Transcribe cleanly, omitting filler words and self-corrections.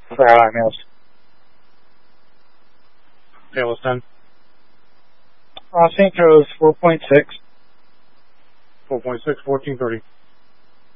Sorry, I missed. Tail is 10. St. Joe's 4.6. 4.6, 1430.